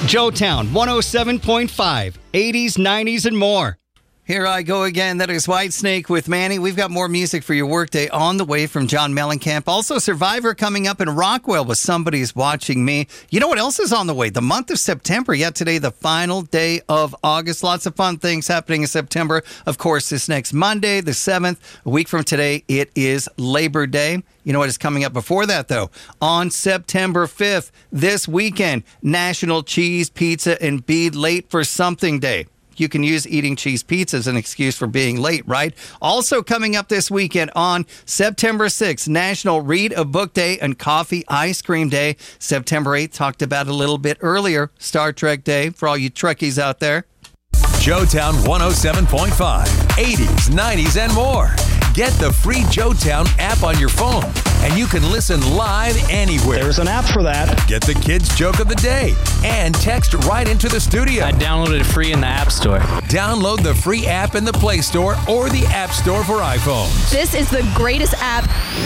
Joetown 107.5, 80s, 90s, and more. Here I go again. That is Whitesnake with Manny. We've got more music for your workday on the way from John Mellencamp. Also, Survivor coming up in Rockwell with Somebody's Watching Me. You know what else is on the way? The month of September. Yeah, today, the final day of August. Lots of fun things happening in September. Of course, this next Monday, the 7th, a week from today, it is Labor Day. You know what is coming up before that, though? On September 5th, this weekend, National Cheese, Pizza, and Be Late for Something Day. You can use eating cheese pizza as an excuse for being late, right? Also coming up this weekend on September 6th, National Read a Book Day and Coffee Ice Cream Day. September 8th, talked about a little bit earlier, Star Trek Day for all you Trekkies out there. Joetown 107.5, 80s, 90s, and more. Get the free Joetown app on your phone, and you can listen live anywhere. There's an app for that. Get the kids' joke of the day and text right into the studio. I downloaded it free in the App Store. Download the free app in the Play Store or the App Store for iPhones. This is the greatest app.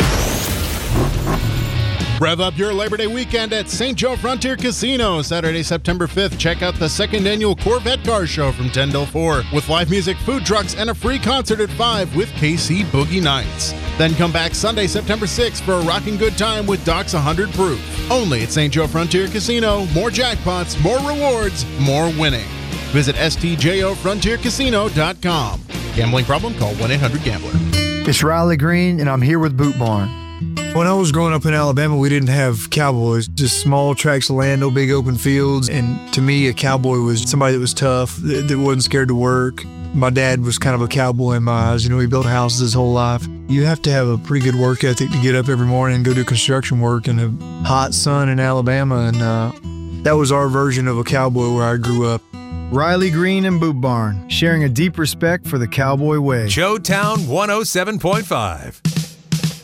Rev up your Labor Day weekend at St. Joe Frontier Casino. Saturday, September 5th. Check out the second annual Corvette Car Show from 10 till 4 with live music, food trucks, and a free concert at 5 with KC Boogie Nights. Then come back Sunday, September 6th for a rocking good time with Doc's 100 Proof. Only at St. Joe Frontier Casino. More jackpots, more rewards, more winning. Visit stjofrontiercasino.com. Gambling problem? Call 1-800-GAMBLER. It's Riley Green, and I'm here with Boot Barn. When I was growing up in Alabama, we didn't have cowboys, just small tracts of land, no big open fields. And to me, a cowboy was somebody that was tough, that wasn't scared to work. My dad was kind of a cowboy in my eyes. You know, he built houses his whole life. You have to have a pretty good work ethic to get up every morning and go do construction work in a hot sun in Alabama. And that was our version of a cowboy where I grew up. Riley Green and Boot Barn, sharing a deep respect for the cowboy way. Joetown 107.5.